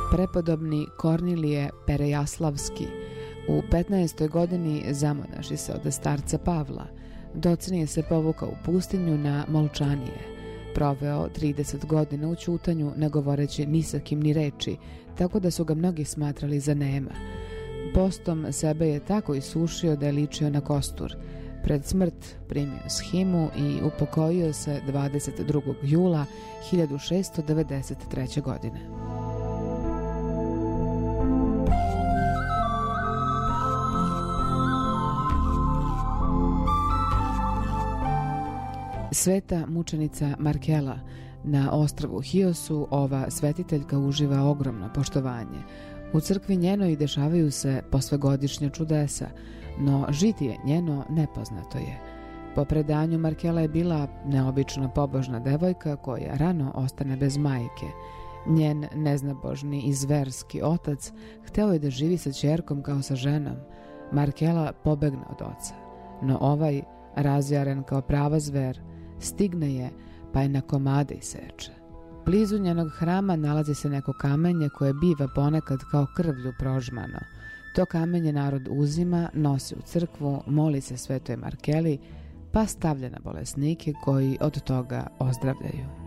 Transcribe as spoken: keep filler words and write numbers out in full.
Prepodobni Kornilije Perejaslavski u petnaestoj godini zamonaši se od starca Pavla, docnije se povukao u pustinju na Molčanije, proveo trideset godina u ćutanju ne govoreći ni sa kim ni reči, tako da su ga mnogi smatrali za nema. Postom sebe je tako isušio da je ličio na kostur. Pred smrt primio shimu i upokojio se dvadeset drugog jula hiljadu šessto devedeset treće. godine. Sveta mučenica Markela. Na ostrvu Hiosu ova svetiteljka uživa ogromno poštovanje. U crkvi njenoj dešavaju se posvegodišnja čudesa, no žitije njeno nepoznato je. Po predanju Markela je bila neobično pobožna devojka koja rano ostane bez majke. Njen neznabožni i zverski otac hteo je da živi sa ćerkom kao sa ženom. Markela pobegne od oca, no ovaj, razjaren kao prava zver, stigne je pa je na komade iseče. Blizu njenog hrama nalazi se neko kamenje koje biva ponekad kao krvlju prožmano. To kamenje narod uzima, nosi u crkvu, moli se svetoj Markeli, pa stavlja na bolesnike koji od toga ozdravljaju.